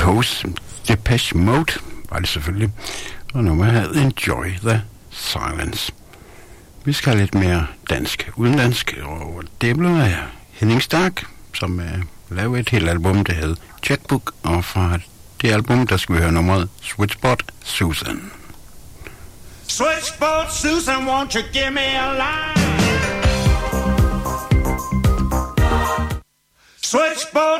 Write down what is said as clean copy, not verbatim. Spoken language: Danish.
Coast, Depeche Mode var det selvfølgelig, og nummeret hed Enjoy the Silence. Vi skal have lidt mere dansk udenlandsk, og det blev af Henning Stark, som lavede et helt album, der hed Checkbook, og fra det album, der skal vi høre nummeret Switchboard Susan. Switchboard Susan, won't you give me a line? Switchboard